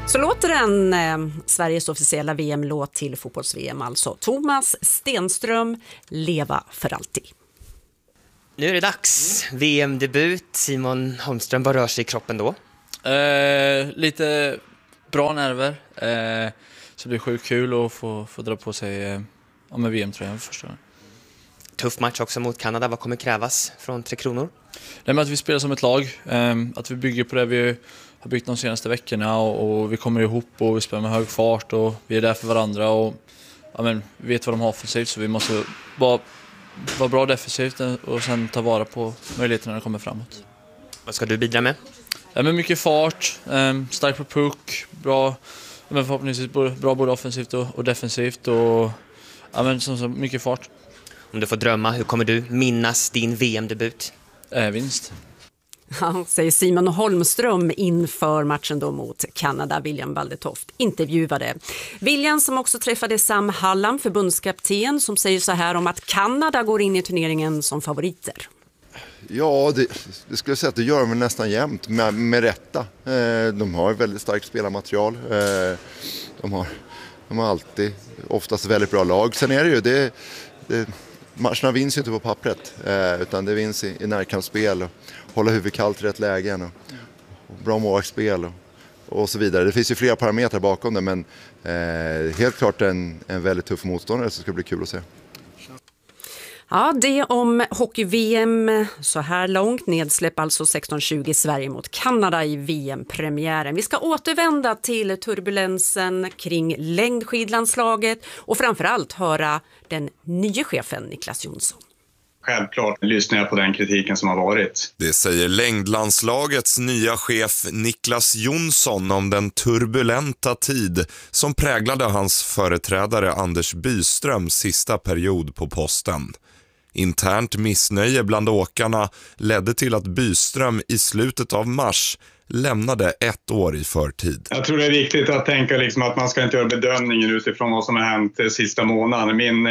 Så låter den Sveriges officiella VM-låt till fotbolls-VM, alltså Thomas Stenström, Leva för alltid. Nu är det dags. VM-debut. Simon Holmström, vad rör sig i kroppen då? Lite bra nerver. Så det blir sjukt kul att få dra på sig med VM-tröjan för första gången. Tuff match också mot Kanada. Vad kommer krävas från Tre Kronor? Det med att vi spelar som ett lag. Att vi bygger på det vi har byggt de senaste veckorna. Och vi kommer ihop och vi spelar med hög fart. Och vi är där för varandra. Och vi vet vad de har offensivt. Så vi måste vara bra defensivt och sen ta vara på möjligheterna när det kommer framåt. Vad ska du bidra med? Men mycket fart, stark på puck, bra, men förhoppningsvis bra både offensivt och defensivt och som mycket fart. Om du får drömma, hur kommer du minnas din VM-debut? Ja, Vinst. säger Simon Holmström inför matchen då mot Kanada. William Waldetoft intervjuade. William som också träffade Sam Hallam, förbundskapten, som säger så här om att Kanada går in i turneringen som favoriter. Ja, det skulle jag säga att det gör de nästan jämt med rätta. De har väldigt starkt spelarmaterial. De har alltid oftast väldigt bra lag. Sen är det ju matcherna vinns ju inte på pappret, utan det vinns i närkampsspel och hålla huvudet kallt i rätt lägen och bra målvaktsspel och så vidare. Det finns ju flera parametrar bakom det, men helt klart en väldigt tuff motståndare så ska det bli kul att se. Ja, det om hockey-VM så här långt. Nedsläpp alltså 16:20 Sverige mot Kanada i VM-premiären. Vi ska återvända till turbulensen kring längdskidlandslaget och framförallt höra den nya chefen Niklas Jonsson. Självklart lyssnar jag på den kritiken som har varit. Det säger längdlandslagets nya chef Niklas Jonsson om den turbulenta tid som präglade hans företrädare Anders Byströms sista period på posten. Internt missnöje bland åkarna ledde till att Byström i slutet av mars lämnade 1 år i förtid. Jag tror det är viktigt att tänka att man ska inte göra bedömningen utifrån vad som har hänt sista månaden. Min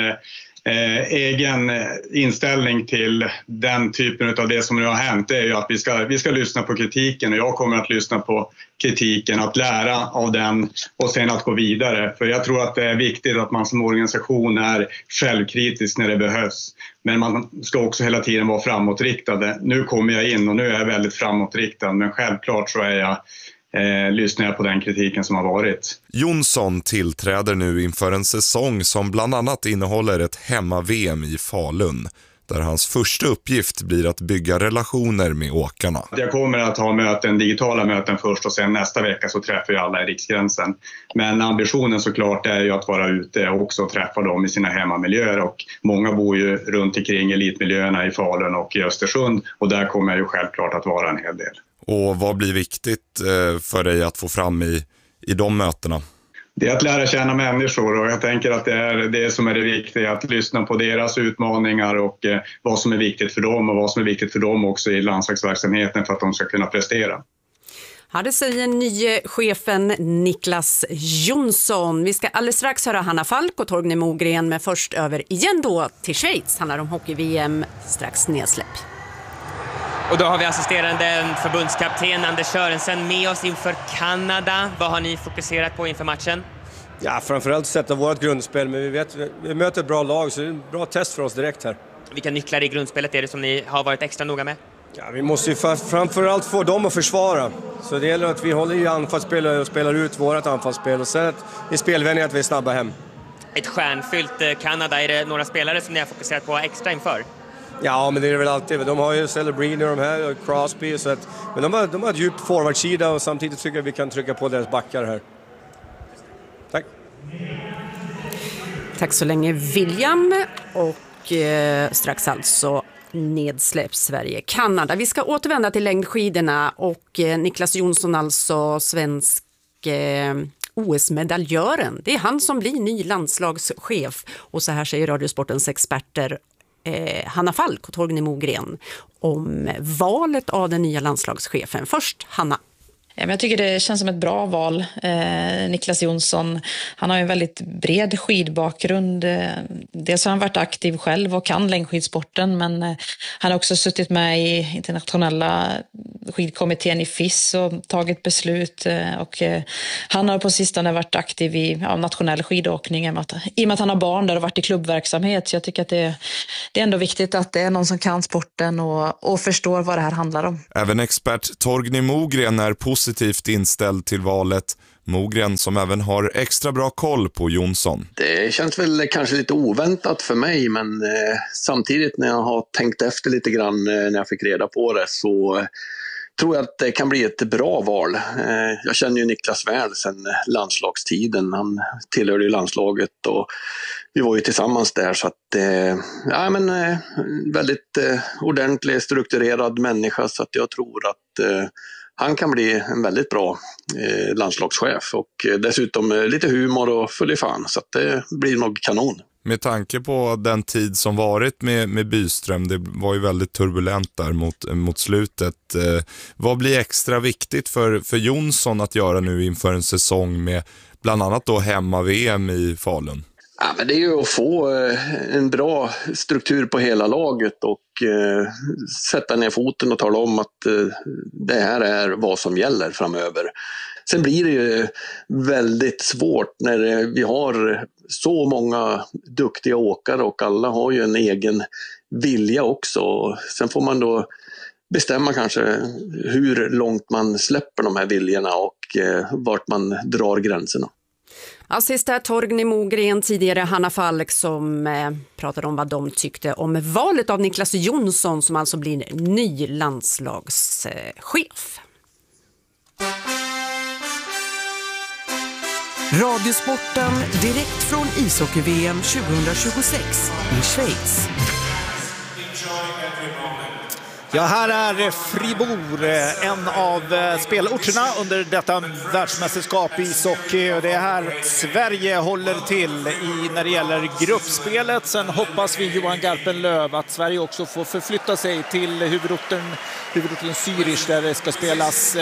egen inställning till den typen av det som nu har hänt är ju att vi ska lyssna på kritiken, och jag kommer att lyssna på kritiken, att lära av den och sen att gå vidare. För jag tror att det är viktigt att man som organisation är självkritisk när det behövs. Men man ska också hela tiden vara framåtriktad. Nu kommer jag in och nu är jag väldigt framåtriktad, men självklart så lyssnar jag på den kritiken som har varit. Jonsson tillträder nu inför en säsong som bland annat innehåller ett hemma-VM i Falun, där hans första uppgift blir att bygga relationer med åkarna. Jag kommer att ha digitala möten först, och sen nästa vecka så träffar jag alla i Riksgränsen. Men ambitionen såklart är ju att vara ute också och träffa dem i sina hemmamiljöer, och många bor ju runt omkring elitmiljöerna i Falun och i Östersund, och där kommer jag ju självklart att vara en hel del. Och vad blir viktigt för dig att få fram i de mötena? Det är att lära känna människor, och jag tänker att det är det som är det viktiga, att lyssna på deras utmaningar och vad som är viktigt för dem och vad som är viktigt för dem också i landslagsverksamheten för att de ska kunna prestera. Ja, det säger nye chefen Niklas Jonsson. Vi ska alldeles strax höra Hanna Falk och Torgny Mogren, men först över igen då till Schweiz. Handlar om hockey-VM, strax nedsläpp. Och då har vi assisterande förbundskapten Anders Sörensen med oss inför Kanada. Vad har ni fokuserat på inför matchen? Ja, framförallt sätta vårt grundspel, men vi möter ett bra lag, så det är en bra test för oss direkt här. Vilka nycklar i grundspelet är det som ni har varit extra noga med? Ja, vi måste ju framförallt få dem att försvara. Så det gäller att vi håller i anfallsspel och spelar ut vårt anfallsspel, och sen i spelvändning att vi är snabba hem. Ett stjärnfyllt Kanada, är det några spelare som ni har fokuserat på extra inför? Ja, men det är det väl alltid. De har ju Celebrini och de här, och Crosby, så att, men de har ett djupt forwardsida, och samtidigt tycker jag vi kan trycka på deras backar här. Tack. Tack så länge William, och strax alltså nedsläpp Sverige-Kanada. Vi ska återvända till längdskidorna, och Niklas Jonsson, alltså svensk OS-medaljören. Det är han som blir ny landslagschef, och så här säger Radiosportens experter Hanna Falk och Torgny Mogren om valet av den nya landslagschefen. Först Hanna. Jag tycker det känns som ett bra val. Niklas Jonsson, han har en väldigt bred skidbakgrund. Dels har han varit aktiv själv och kan längdskidsporten, men han har också suttit med i internationella skidkommittén i FIS och tagit beslut. Och han har på sistone varit aktiv i nationell skidåkning i och med att han har barn där och varit i klubbverksamhet. Så jag tycker att det är ändå viktigt att det är någon som kan sporten och förstår vad det här handlar om. Även expert Torgny Mogren är positivt inställd till valet. Mogren som även har extra bra koll på Jonsson. Det känns väl kanske lite oväntat för mig, men samtidigt när jag har tänkt efter lite grann när jag fick reda på det, så tror jag att det kan bli ett bra val. Jag känner ju Niklas väl sedan landslagstiden. Han tillhörde ju landslaget och vi var ju tillsammans där, så att väldigt ordentlig, strukturerad människa, så att jag tror att han kan bli en väldigt bra landslagschef och dessutom lite humor och full i fan, så att det blir nog kanon. Med tanke på den tid som varit med Byström, det var ju väldigt turbulent där mot slutet. Vad blir extra viktigt för Jonsson att göra nu inför en säsong med bland annat då hemma-VM i Falun? Ja, men det är ju att få en bra struktur på hela laget och sätta ner foten och tala om att det här är vad som gäller framöver. Sen blir det ju väldigt svårt när vi har så många duktiga åkare och alla har ju en egen vilja också. Sen får man då bestämma kanske hur långt man släpper de här viljorna och vart man drar gränserna. Sist är Torgny Mogren, tidigare Hanna Falk, som pratade om vad de tyckte om valet av Niklas Jonsson som alltså blir ny landslagschef. Radiosporten direkt från ishockey-VM 2026 i Schweiz. Ja, här är Fribourg, en av spelorterna under detta världsmästerskap i ishockey. Det är här Sverige håller till när det gäller gruppspelet. Sen hoppas vi, Johan Garpenlöv, att Sverige också får förflytta sig till huvudorten Zürich, där det ska spelas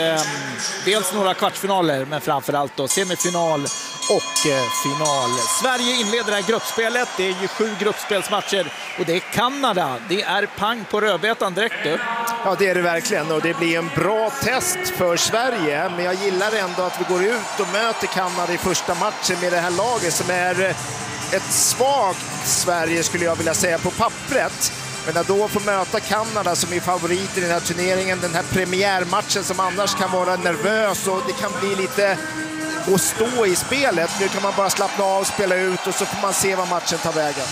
dels några kvartsfinaler, men framförallt då semifinal och final. Sverige inleder det här gruppspelet. Det är ju 7 gruppspelsmatcher och det är Kanada. Det är pang på rödbetan direkt nu. Ja, det är det verkligen, och det blir en bra test för Sverige, men jag gillar ändå att vi går ut och möter Kanada i första matchen med det här laget som är ett svagt Sverige, skulle jag vilja säga, på pappret. Men att då få möta Kanada som är favorit i den här turneringen, den här premiärmatchen som annars kan vara nervös och det kan bli lite att stå i spelet. Nu kan man bara slappna av, spela ut och så får man se vad matchen tar vägen.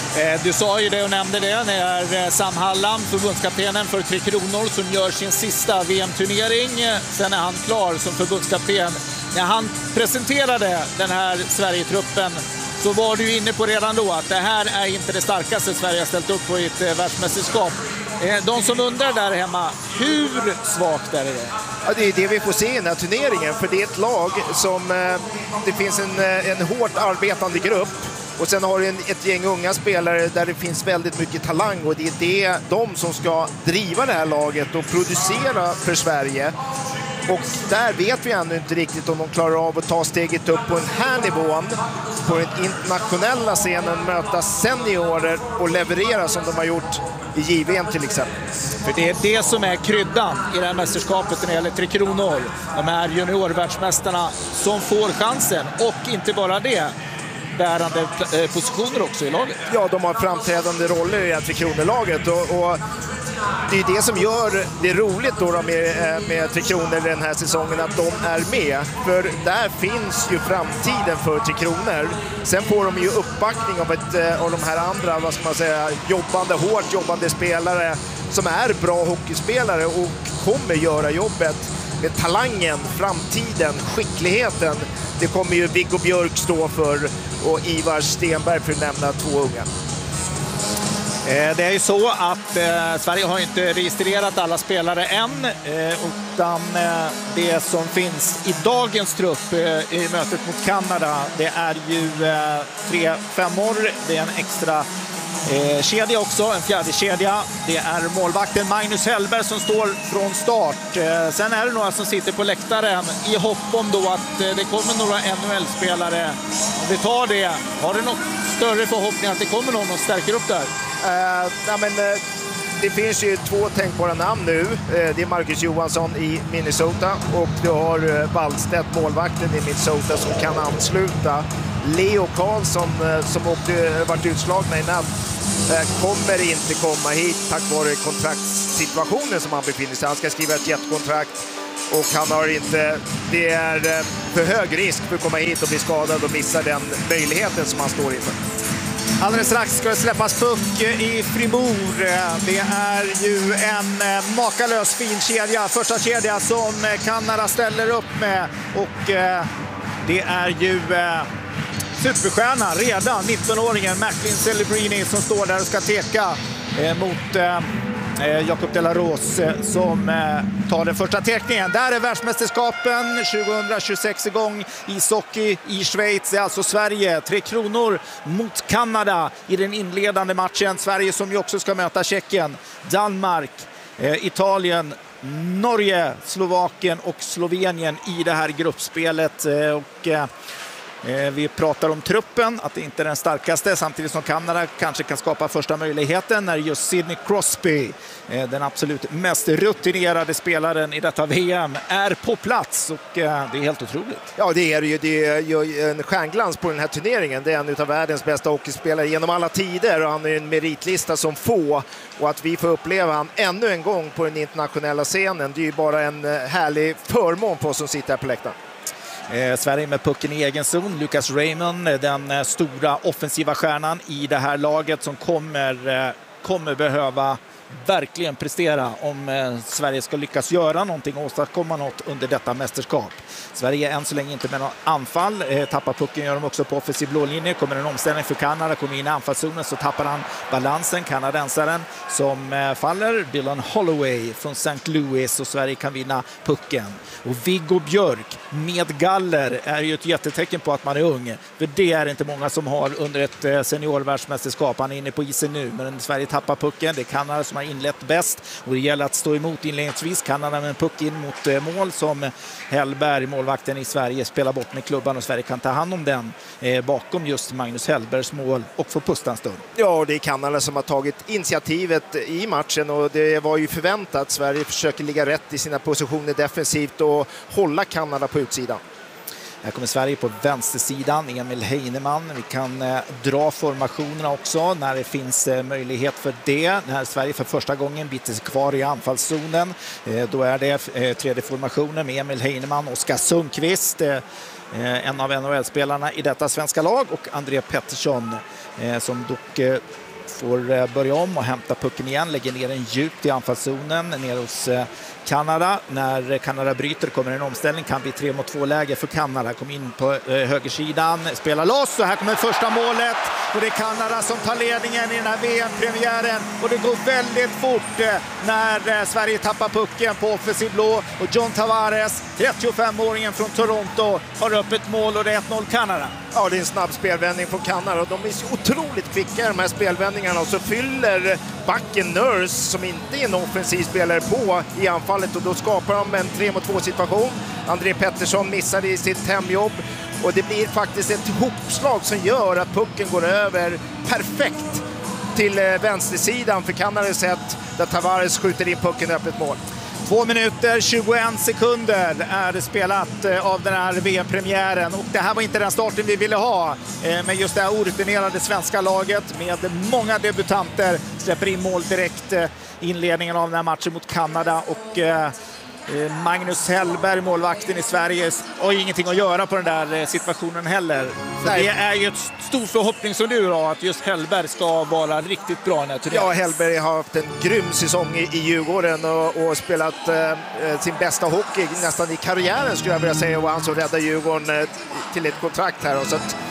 Du sa ju det och nämnde det. Det är Sam Hallam, förbundskaptenen för Tre Kronor, som gör sin sista VM-turnering. Sen är han klar som förbundskapten. När han presenterade den här Sverige-truppen så var du inne på redan då att det här är inte det starkaste Sverige har ställt upp på i ett världsmästerskap. De som undrar där hemma, hur svagt är det? Ja, det är det vi får se i den här turneringen, för det är ett lag som det finns en hårt arbetande grupp. Och sen har du ett gäng unga spelare där det finns väldigt mycket talang, och det är de som ska driva det här laget och producera för Sverige. Och där vet vi ännu inte riktigt om de klarar av att ta steget upp på den här nivån, på den internationella scenen, möta seniorer och leverera som de har gjort i JVM till exempel. För det är det som är kryddan i det här mästerskapet när det gäller Tre Kronor. De här juniorvärldsmästarna som får chansen, och inte bara det, bärande positioner också i laget. Ja, de har framträdande roller i det här Tre Kronor-laget, och det är det som gör det roligt då med Tre Kronor den här säsongen, att de är med. För där finns ju framtiden för Tre Kronor. Sen får de ju uppbackning av de här andra, vad ska man säga, hårt jobbande spelare som är bra hockeyspelare och kommer göra jobbet med talangen, framtiden, skickligheten. Det kommer ju Viggo Björk stå för, och Ivar Stenberg, för att nämna 2 unga. Det är ju så att Sverige har inte registrerat alla spelare än, utan det som finns i dagens trupp i mötet mot Kanada, det är ju 3 5-or, det är en extra kedja också, en fjärde kedja. Det är målvakten Magnus Hellberg som står från start. Sen är det några som sitter på läktaren i hopp om då att det kommer några NHL-spelare. Om vi tar det, har du något större förhoppning att det kommer någon och stärker upp där? Det finns ju två tänkbara namn nu. Det är Marcus Johansson i Minnesota och du har Wallstedt, målvakten i Minnesota, som kan ansluta. Leo Karlsson som varit utslagna i natt kommer inte komma hit tack vare kontraktssituationen som han befinner sig. Han ska skriva ett jättekontrakt och han har inte, det är för hög risk för att komma hit och bli skadad och missa den möjligheten som han står inför. Alldeles strax ska det släppas puck i Fribourg. Det är ju en makalös fin kedja, första kedja som Kanada ställer upp med. Och det är ju superstjärnan redan, 19-åringen Macklin Celebrini som står där och ska teka mot Jacob de la Rose som tar den första teckningen. Där är världsmästerskapen 2026 igång. Ishockey i Schweiz. Det är alltså Sverige, 3 Kronor mot Kanada i den inledande matchen. Sverige som ju också ska möta Tjeckien, Danmark, Italien, Norge, Slovakien och Slovenien i det här gruppspelet. Och vi pratar om truppen, att det inte är den starkaste, samtidigt som Kanada kanske kan skapa första möjligheten när just Sidney Crosby, den absolut mest rutinerade spelaren i detta VM, är på plats. Och det är helt otroligt. Ja, det är ju en stjärnglans på den här turneringen. Det är en av världens bästa hockeyspelare genom alla tider och han är en meritlista som få. Och att vi får uppleva han ännu en gång på den internationella scenen, det är ju bara en härlig förmån på oss som sitter här på läktaren. Sverige med pucken i egen zon. Lucas Raymond, den stora offensiva stjärnan i det här laget som kommer behöva verkligen prestera om Sverige ska lyckas göra någonting och åstadkomma något under detta mästerskap. Sverige är än så länge inte med någon anfall. Tappar pucken gör de också på offensiv blålinje. Kommer en omställning för Kanada, kommer in i anfallszonen så tappar han balansen, kanadensaren som faller. Dylan Holloway från St. Louis och Sverige kan vinna pucken. Och Viggo Björk med galler är ju ett jättetecken på att man är ung. För det är inte många som har under ett seniorvärldsmästerskap. Han är inne på isen nu, men Sverige tappar pucken. Det är Kanada som har inlett bäst och det gäller att stå emot inledningsvis. Kanada med en puck in mot mål som Hellberg, målvakten i Sverige, spelar bort med klubban och Sverige kan ta hand om den bakom just Magnus Hellbergs mål och få pusta en stund. Ja, det är Kanada som har tagit initiativet i matchen och det var ju förväntat. Sverige försöker ligga rätt i sina positioner defensivt och hålla Kanada på utsidan. Här kommer Sverige på vänstersidan, Emil Heinemann. Vi kan dra formationerna också när det finns möjlighet för det. När Sverige för första gången biter sig kvar i anfallszonen. Då är det tredje formationen med Emil Heinemann, Oskar Sundqvist, en av NHL-spelarna i detta svenska lag, och André Pettersson som dock får börja om och hämta pucken igen, lägger ner den djupt i anfallszonen ner hos Kanada. När Kanada bryter kommer en omställning, kan bli 3-2 läge för Kanada. Kom in på högersidan, spelar loss och här kommer första målet och det är Kanada som tar ledningen i den här VM-premiären och det går väldigt fort när Sverige tappar pucken på offensiv blå och John Tavares, 35-åringen från Toronto, har upp ett mål och det är 1-0 Kanada. Ja, det är en snabb spelvändning från Kanada och de är så otroligt kvicka de här spelvändningarna och så fyller backen Nurse, som inte är en offensiv spelare, på i anfallet och då skapar de en 3-2 situation. André Pettersson missar i sitt hemjobb och det blir faktiskt ett hopslag som gör att pucken går över perfekt till vänstersidan för Kanada sätt, där Tavares skjuter in pucken i öppet mål. 2 minuter 21 sekunder är det spelat av den här VM-premiären och det här var inte den starten vi ville ha med just det här orutinerade svenska laget med många debutanter, släpper in mål direkt inledningen av den här matchen mot Kanada och Magnus Hellberg, målvakten i Sverige, har ingenting att göra på den där situationen heller. Det är ju ett stor förhoppning som du har att just Hellberg ska vara riktigt bra när turneringen. Ja, Hellberg har haft en grym säsong i Djurgården och spelat sin bästa hockey nästan i karriären skulle jag vilja säga, och han som räddar Djurgården till ett kontrakt här. Och så att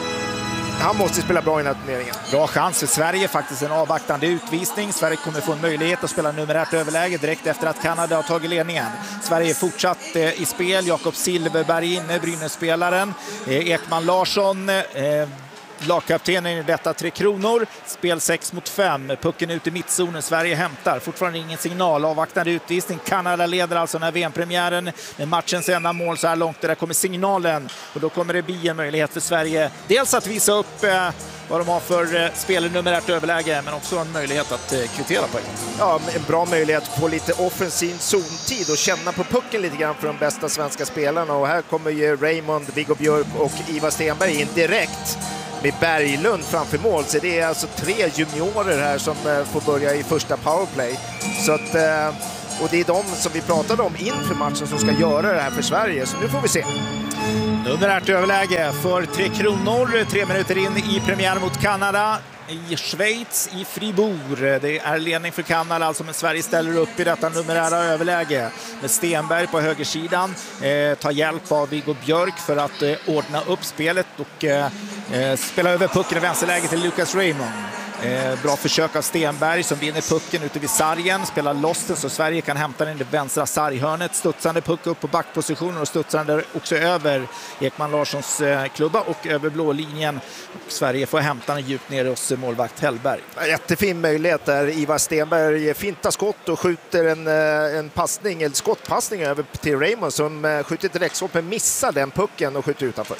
han måste spela bra i den här turneringen. Bra chans för Sverige, faktiskt en avvaktande utvisning. Sverige kommer få en möjlighet att spela numerärt överläge direkt efter att Kanada har tagit ledningen. Sverige är fortsatt i spel. Jakob Silverberg inne, Brynäs-spelaren. Ekman Larsson lagkaptenen i detta Tre Kronor. Spel 6-5. Pucken ut i mittzonen. Sverige hämtar. Fortfarande ingen signal. Avvaktande utvisning. Kanada leder alltså den här VM-premiären med matchens enda mål så här långt. Där kommer signalen. Och då kommer det bli en möjlighet för Sverige. Dels att visa upp vad de har för numerärt överläge, men också en möjlighet att kvittera poäng. Ja, en bra möjlighet att få lite offensiv zontid och känna på pucken lite grann för de bästa svenska spelarna. Och här kommer ju Raymond, Viggo Björk och Ivar Stenberg in direkt med Berglund framför mål. Så det är alltså 3 juniorer här som får börja i första powerplay. Så att, och det är de som vi pratade om inför matchen som ska göra det här för Sverige. Så nu får vi se. Numerärt överläge för Tre Kronor. 3 minuter in i premiär mot Kanada i Schweiz i Fribourg. Det är ledning för Kanada alltså, men Sverige ställer upp i detta numerära överläge med Stenberg på högersidan. Tar hjälp av Viggo Björk för att ordna upp spelet och spela över pucken i vänsterläge till Lucas Raymond. Bra försök av Stenberg som vinner pucken ute vid sargen, spelar loss den så Sverige kan hämta den i det vänstra sarghörnet. Studsande puck upp på backpositionen och studsande också över Ekman Larssons klubba och över blå linjen. Och Sverige får hämta den djupt ner hos målvakt Hellberg. Jättefin möjlighet där Ivar Stenberg fintar skott och skjuter en passning, eller skottpassning över till Raymond som skjuter direktskott men missar den pucken och skjuter utanför.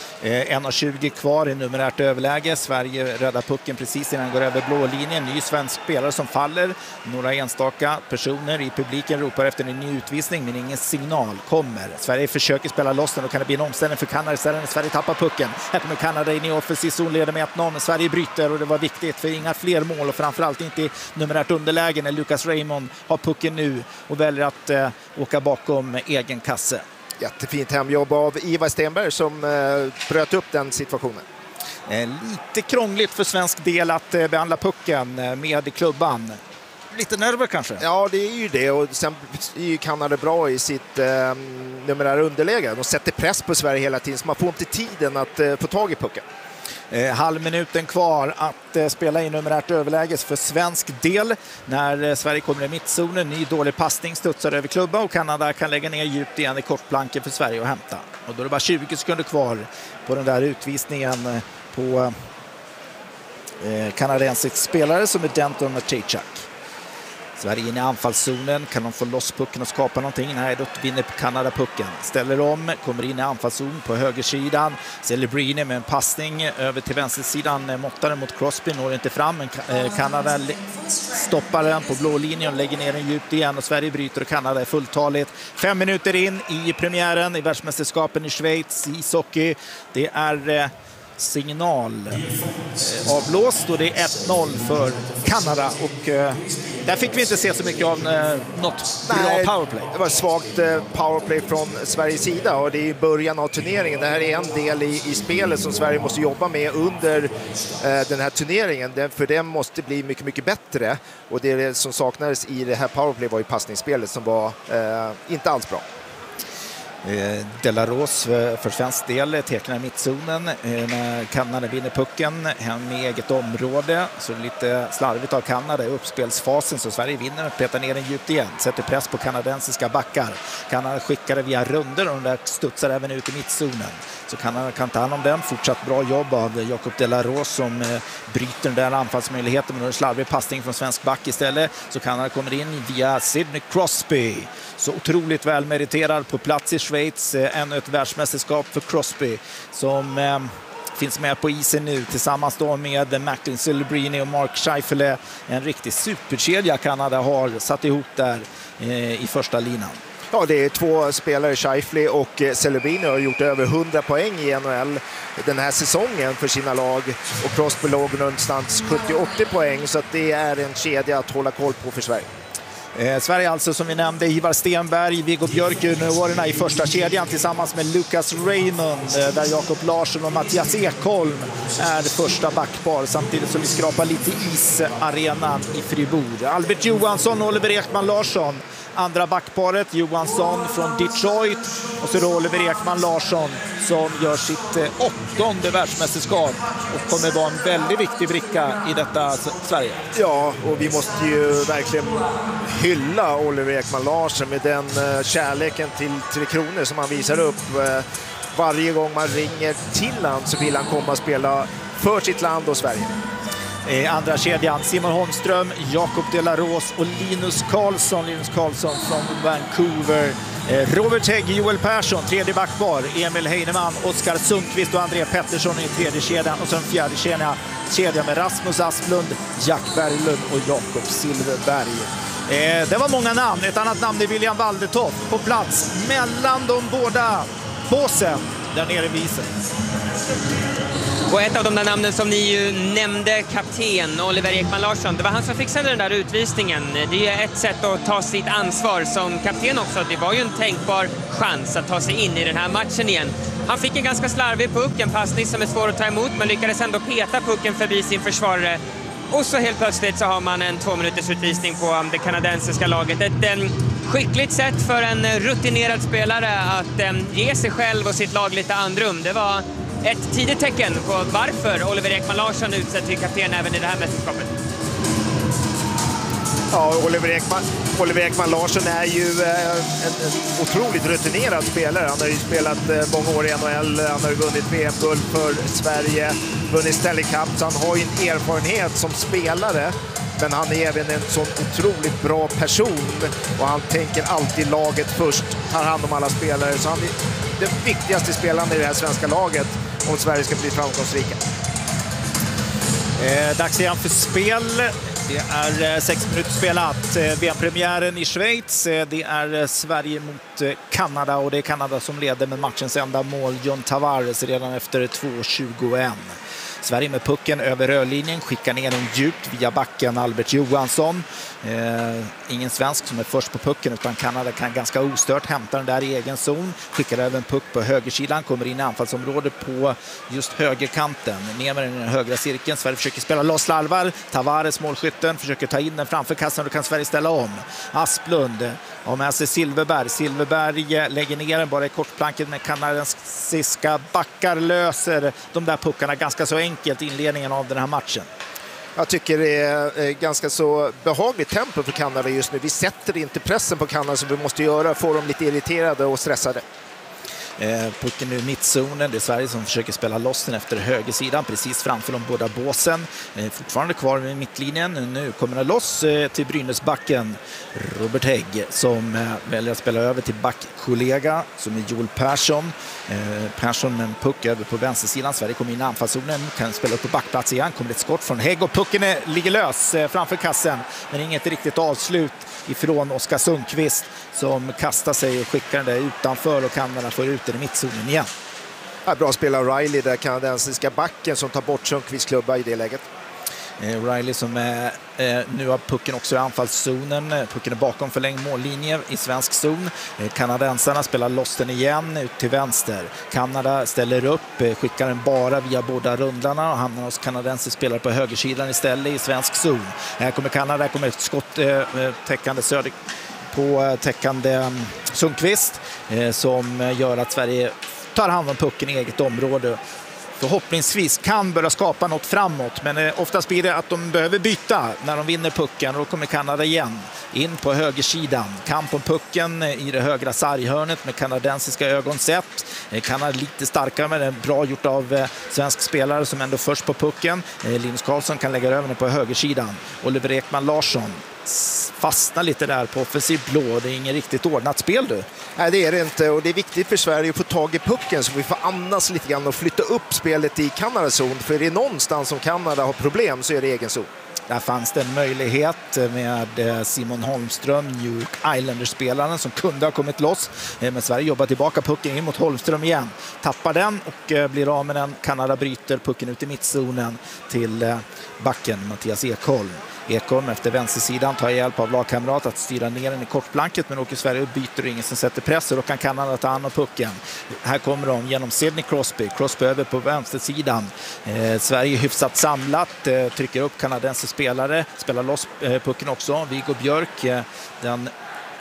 1:20 kvar i numerärt överläge. Sverige räddar pucken precis innan den går över blå linjen. Ny svensk spelare som faller. Några enstaka personer i publiken ropar efter en ny utvisning, men ingen signal kommer. Sverige försöker spela loss den och kan det bli en omställning för Kanada istället när Sverige tappar pucken. Här kommer Kanada in i offensiv zon, leder med 1-0, men Sverige bryter och det var viktigt för inga fler mål och framförallt inte i numerärt underläge när Lucas Raymond har pucken nu och väljer att åka bakom egen kasse. Jättefint hemjobb av Ivar Stenberg som bröt upp den situationen. Lite krångligt för svensk del att behandla pucken med klubban. Lite nerver kanske? Ja, det är ju det. Och sen är ju Kanada bra i sitt numerära underläge. De sätter press på Sverige hela tiden så man får inte tiden att få tag i pucken. Halvminuten kvar att spela i numerärt överläge för svensk del. När Sverige kommer i mittzonen, ny dålig passning studsar över klubba och Kanada kan lägga ner djupt igen i kortplanken för Sverige att hämta. Och då är det bara 20 sekunder kvar på den där utvisningen på kanadensisk spelare som är Denton Matejczak. Sverige in i anfallszonen, kan de få loss pucken och skapa någonting? Nej, då vinner Kanada pucken. Ställer om, kommer in i anfallszon på högersidan. Celebrini med en passning över till vänstersidan, måttar mot Crosby, når inte fram. Men Kanada stoppar den på blå linjen och lägger ner den djupt igen. Och Sverige bryter och Kanada är fulltaligt. 5 minuter in i premiären i världsmästerskapen i Schweiz, ishockey. Det är signal avblåst och det är 1-0 för Kanada och där fick vi inte se så mycket av något bra powerplay. Det var ett svagt powerplay från Sveriges sida och det är början av turneringen. Det här är en del i spelet som Sverige måste jobba med under den här turneringen. För det måste bli mycket, mycket bättre och det som saknades i det här powerplay var ju passningsspelet som var inte alls bra. Delaros för svensk del tecknar mittzonen när Kanada vinner pucken hem med eget område, så lite slarvigt av Kanada i uppspelsfasen så Sverige vinner och petar ner den djupt igen, sätter press på kanadensiska backar. Kanada skickar det via runder och den där studsar även ut i mittzonen så Kanada kan ta hand om den. Fortsatt bra jobb av Jacob Delaros som bryter den där anfallsmöjligheten med en slarvig passning från svensk back istället, så Kanada kommer in via Sidney Crosby. Så otroligt välmeriterad på plats i Schweiz. Ännu ett världsmästerskap för Crosby som finns med på isen nu tillsammans då med Martin Celebrini och Mark Scheifele. En riktig superkedja Kanada har satt ihop där i första linan. Ja, det är 2 spelare, Scheifele och Celebrini, har gjort över 100 poäng i NHL den här säsongen för sina lag. Och Crosby låg någonstans 70-80 poäng, så att det är en kedja att hålla koll på för Sverige. Sverige alltså, som vi nämnde, Ivar Stenberg, Viggo Björk juniorerna i första kedjan tillsammans med Lucas Raymond, där Jakob Larsson och Mattias Ekholm är första backpar, samtidigt som vi skrapar lite isarenan i Fribourg. Albert Johansson och Oliver Ekman Larsson, andra backparet, Johansson från Detroit och så då Oliver Ekman Larsson som gör sitt 8:e världsmästerskap och kommer vara en väldigt viktig bricka i detta Sverige. Ja, och vi måste ju verkligen hylla Oliver Ekman Larsson med den kärleken till Tre Kronor som han visar upp. Varje gång man ringer till han så vill han komma och spela för sitt land och Sverige. Andra kedjan Simon Holmström, Jakob De La Rose och Linus Karlsson. Linus Karlsson från Vancouver. Robert Hägg, Joel Persson, tredje backpar. Emil Heinemann, Oskar Sundqvist och André Pettersson i tredje kedjan. Och sen fjärde kedjan med Rasmus Asplund, Jack Berglund och Jakob Silverberg. Det var många namn. Ett annat namn är William Waldetoft på plats mellan de båda båsen där nere i visen. Och ett av de där namnen som ni ju nämnde, kapten Oliver Ekman Larsson, det var han som fixade den där utvisningen. Det är ett sätt att ta sitt ansvar som kapten också. Det var ju en tänkbar chans att ta sig in i den här matchen igen. Han fick en ganska slarvig puck, en passning som är svår att ta emot, men lyckades ändå peta pucken förbi sin försvarare. Och så helt plötsligt så har man en 2 minuters utvisning på det kanadensiska laget. Ett skickligt sätt för en rutinerad spelare att ge sig själv och sitt lag lite andrum. Det var ett tidigt tecken på varför Oliver Ekman Larsson utsett till kapten även i det här mästerskapet. Ja, Oliver Ekman Larsson är ju en otroligt rutinerad spelare. Han har ju spelat många år i NHL, han har vunnit VM-guld för Sverige, vunnit Stanley Cup, så han har ju en erfarenhet som spelare. Men han är även en sån otroligt bra person och han tänker alltid laget först, tar hand om alla spelare. Så han är den viktigaste spelaren i det här svenska laget om Sverige ska bli framgångsrika. Dags igen för spel. Det är 6 minuter spelat. VM-premiären i Schweiz. Det är Sverige mot Kanada och det är Kanada som leder med matchens enda mål. John Tavares redan efter 2:21. Sverige med pucken över rörlinjen, skickar ner den djupt via backen Albert Johansson. Ingen svensk som är först på pucken utan Kanada kan ganska ostört hämta den där i egen zon. Skickar över en puck på högersidan, kommer in i anfallsområdet på just högerkanten. Ner med den högra cirkeln, Sverige försöker spela loss larvar. Tavares, målskytten, försöker ta in den framför kassan och då kan Sverige ställa om. Asplund har med sig Silverberg lägger ner den bara i kortplanket med kanadensiska backar, löser de där puckarna ganska så enkelt i inledningen av den här matchen. Jag tycker det är ganska så behagligt tempo för Kanada just nu. Vi sätter inte pressen på Kanada som vi måste göra, får dem lite irriterade och stressade. Pucken nu i mittzonen, det är Sverige som försöker spela loss den efter högersidan precis framför de båda båsen. Fortfarande kvar vid mittlinjen, nu kommer det loss till Brynäsbacken Robert Hägg som väljer att spela över till backkollega som är Joel Persson. Persson med en puck över på vänstersidan, Sverige kommer in i anfallszonen, kan spela upp på backplats igen, kommer ett skott från Hägg och pucken ligger lös framför kassen men inget riktigt avslut ifrån Oskar Sundqvist som kastar sig och skickar den där utanför och Kanada får ut den i mittzonen igen. Ja, bra spelar Riley, där kanadensiska backen som tar bort Sundqvists klubba i det läget. Riley som nu har pucken också i anfallszonen. Pucken är bakom förlängd mållinje i svensk zon. Kanadensarna spelar loss den igen ut till vänster. Kanada ställer upp, skickar den bara via båda rundlarna och hamnar hos kanadensiska spelare på högersidan istället i svensk zon. Här kommer Kanada, kommer ett skott täckande söder på täckande Sundqvist som gör att Sverige tar hand om pucken i eget område. Förhoppningsvis kan börja skapa något framåt, men oftast blir det att de behöver byta när de vinner pucken och då kommer Kanada igen in på högersidan. Kamp om pucken i det högra sarghörnet med kanadensiska ögon sett. Kanada lite starkare men det är bra gjort av svensk spelare som ändå först på pucken. Linus Karlsson kan lägga över den på högersidan. Oliver Ekman Larsson fastnar lite där på offensiv blå. Det är ingen riktigt ordnat spel du. Nej, det är det inte och det är viktigt för Sverige att få tag i pucken så vi får andas lite grann och flytta upp spelet i Kanadas zon. För är det någonstans som Kanada har problem så är det egen zon. Där fanns det en möjlighet med Simon Holmström, New York Islanders-spelaren som kunde ha kommit loss. Men Sverige jobbar tillbaka pucken in mot Holmström igen. Tappar den och blir av med den. Kanada bryter pucken ut i mittzonen till backen Mattias Ekholm. Ekholm efter vänstersidan tar hjälp av lagkamrat att styra ner den i kortplanket men åker Sverige och byter och ingen som sätter press och då kan Kanada ta hand om pucken. Här kommer de genom Sidney Crosby. Crosby över på vänstersidan. Sverige hyfsat samlat, trycker upp kanadensiska spelare, spelar loss pucken också. Viggo Björk, den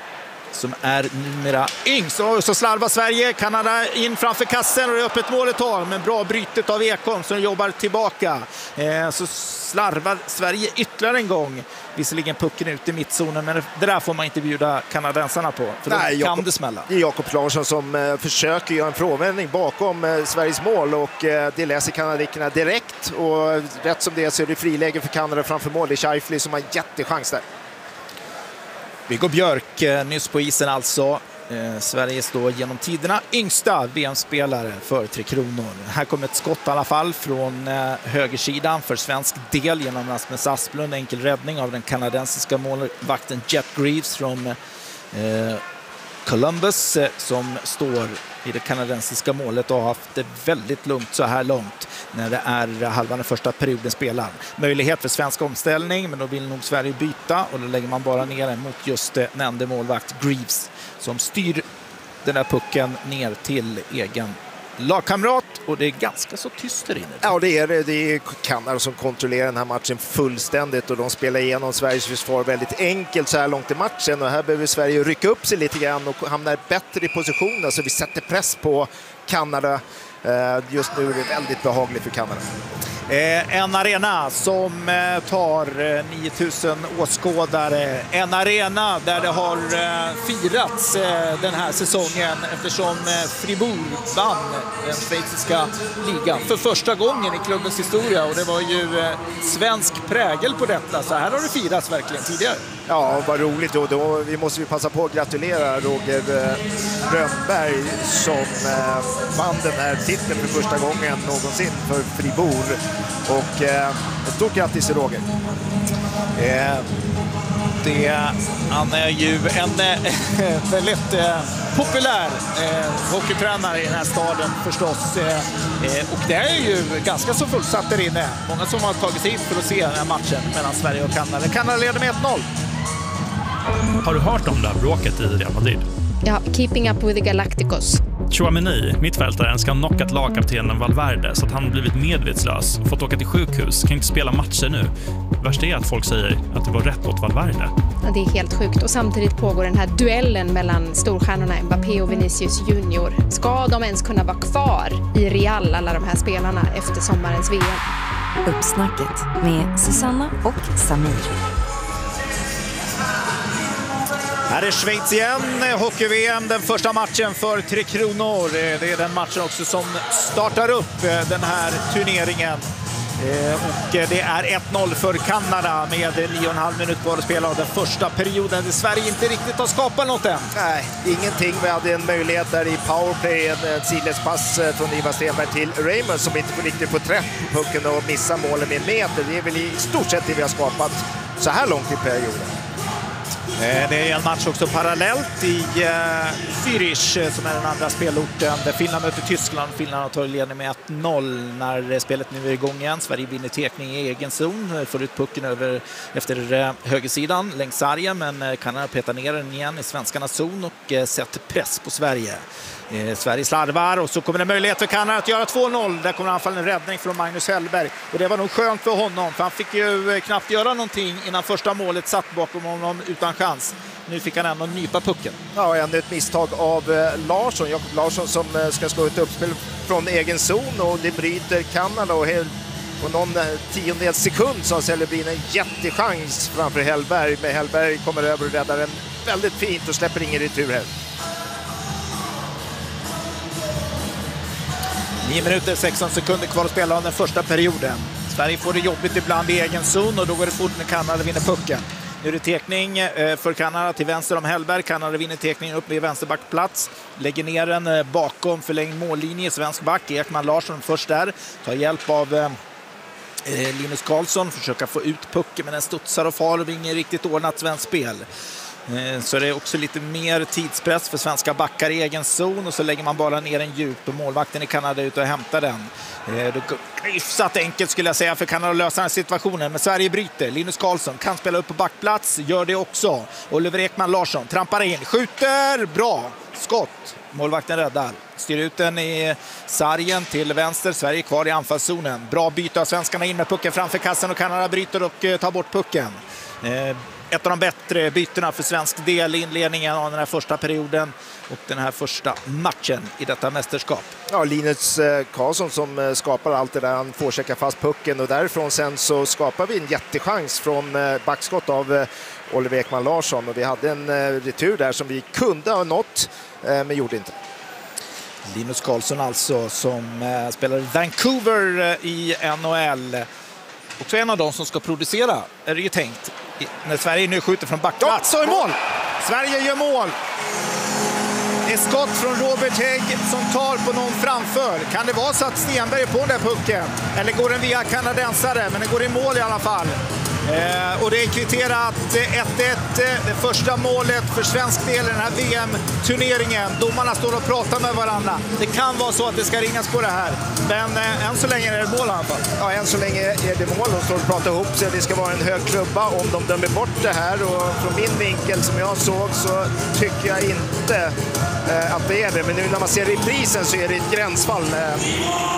som är numera yngst. Och så slarvar Sverige, Kanada in framför kassen och det är öppet mål ett tag. Men bra brytet av Ekholm som jobbar tillbaka. Så slarvar Sverige ytterligare en gång. Visserligen pucken ut i mittzonen, men det där får man inte bjuda kanadensarna på. För då kan det smälla. Det är Jakob Larsson som försöker göra en frånvändning bakom Sveriges mål och det läser kanadikerna direkt. Och rätt som det så är det friläge för Kanada framför mål. Det är Scheifele som har en jättechans där. Viggo Björk nyss på isen alltså. Sverige står genom tiderna yngsta VM-spelare för Tre Kronor. Här kommer ett skott i alla fall från högersidan för svensk del genom Rasmus Asplund. Enkel räddning av den kanadensiska målvakten Jet Greaves från Columbus som står i det kanadensiska målet och har haft det väldigt lugnt så här långt när det är halva den första perioden spelar. Möjlighet för svensk omställning, men då vill nog Sverige byta och då lägger man bara ner den mot just nämnde målvakt Greaves som styr den där pucken ner till egen lagkamrat och det är ganska så tyst där inne. Ja, det är det. Det är Kanada som kontrollerar den här matchen fullständigt och de spelar igenom Sveriges försvar väldigt enkelt så här långt i matchen och här behöver Sverige rycka upp sig lite grann och hamna bättre i position så vi sätter press på Kanada. Just nu är det väldigt behagligt för Kanada. En arena som tar 9000 åskådare. En arena där det har firats den här säsongen eftersom Fribourg vann den schweiziska ligan för första gången i klubbens historia. Och det var ju svensk prägel på detta. Så här har det firats verkligen tidigare. Ja, vad roligt. Då vi måste passa på att gratulera Roger Rönnberg som vann den här titeln för första gången någonsin för Fribourg. Och ett stort grattis till Roger. Han är ju en väldigt populär hockeytränare i den här staden förstås. Och det är ju ganska så fullsatt där inne. Många som har tagit sig in för att se den här matchen mellan Sverige och Kanada. Kanada leder med 1-0. Har du hört om det här bråket i Real Madrid? Ja, keeping up with the Galacticos. Chouameni, mittfältaren, ska ha knockat lagkaptenen Valverde så att han blivit medvetslös, fått åka till sjukhus, kan inte spela matcher nu. Värst är att folk säger att det var rätt åt Valverde. Ja, det är helt sjukt och samtidigt pågår den här duellen mellan storstjärnorna Mbappé och Vinicius Junior. Ska de ens kunna vara kvar i Real, alla de här spelarna, efter sommarens VM? Uppsnacket med Susanna och Samir. Här är Schweiz igen, hockey-VM, den första matchen för Tre Kronor. Det är den matchen också som startar upp den här turneringen. Och det är 1-0 för Kanada med 9,5 minuter kvar att spela av den första perioden. Där Sverige inte riktigt har skapat något än. Nej, ingenting. Vi hade en möjlighet där i powerplay, en sidledspass från Ivar Stenberg till Raymond som inte riktigt får träff på pucken och missar målen med en meter. Det är väl i stort sett det vi har skapat så här långt i perioden. Det är en match också parallellt i Zürich som är den andra spelorten där Finland möter Tyskland. Finland har tagit ledning med 1-0 när spelet nu är igång igen. Sverige vinner tekning i egen zon, får ut pucken över efter högersidan längs sargen, men Kanada petar ner den igen i svenskarnas zon och sätter press på Sverige. Sverige slarvar och så kommer det möjlighet för Kanada att göra 2-0. Där kommer i alla fall en räddning från Magnus Hellberg. Och det var nog skönt för honom, för han fick ju knappt göra någonting innan första målet satt bakom honom utan chans. Nu fick han ändå nypa pucken. Ja, ännu ett misstag av Larsson. Jakob Larsson som ska slå ett uppspel från egen zon och det bryter Kanada och på någon tiondels sekund så har Celebrin en jättechans framför Hellberg. Men Hellberg kommer över och räddar den väldigt fint och släpper ingen retur här. 9 minuter, 16 sekunder kvar att spela av den första perioden. Sverige får det jobbigt ibland i egen zon och då går det fort när Kanada vinner pucken. Nu är det tekning för Kanada till vänster om Hellberg. Kanada vinner tekningen upp med vänsterbackplats. Lägger ner den bakom förlängd mållinje. Svensk back, Ekman Larsson först där. Tar hjälp av Linus Karlsson. Försöker få ut pucken men den studsar och far och inget riktigt ordnat svensk spel. Så det är också lite mer tidspress för svenska backar i egen zon och så lägger man bara ner en djup och målvakten i Kanada ut och hämtar den. Det är hyfsat enkelt skulle jag säga för Kanada att lösa den situationen, men Sverige bryter. Linus Karlsson kan spela upp på backplats, gör det också. Oliver Ekman Larsson trampar in, skjuter, bra skott. Målvakten räddar. Styr ut den i sargen till vänster. Sverige kvar i anfallszonen. Bra byte av svenskarna in med pucken framför kassen och Kanada bryter och tar bort pucken. ett av de bättre bytena för svensk del i inledningen av den här första perioden och den här första matchen i detta mästerskap. Ja, Linus Karlsson som skapar allt det där. Han får checka fast pucken och därifrån sen så skapar vi en jättechans från backskott av Oliver Ekman Larsson. Och vi hade en retur där som vi kunde ha nått, men gjorde inte. Linus Karlsson alltså som spelar i Vancouver i NHL. Också en av dem som ska producera, är det ju tänkt. När Sverige nu skjuter från backplats. Så är mål! Sverige gör mål! Ett skott från Robert Hägg som tar på någon framför. Kan det vara så att Stenberg är på den där pucken? Eller går den via kanadensare? Men den går i mål i alla fall. Och det är kvitterat 1-1. Det första målet för svensk del i den här VM-turneringen. Domarna står och pratar med varandra. Det kan vara så att det ska ringas på det här. Men än så länge är det mål i alla fall. Ja, än så länge är det mål. De står och pratar ihop sig. Det ska vara en hög klubba om de dömer bort det här. Och från min vinkel som jag såg så tycker jag inte att det är det. Men nu när man ser reprisen så är det ett gränsfall.